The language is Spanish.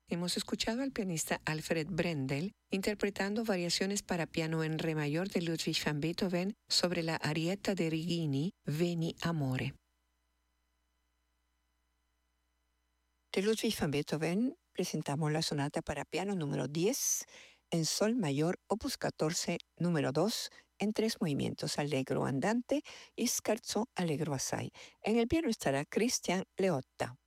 Hemos escuchado al pianista Alfred Brendel interpretando variaciones para piano en re mayor de Ludwig van Beethoven sobre la arietta de Righini, Veni Amore. De Ludwig van Beethoven presentamos la sonata para piano número 10 en sol mayor, opus 14, número 2, en 3 movimientos, allegro andante y scherzo allegro assai. En el piano estará Christian Leotta.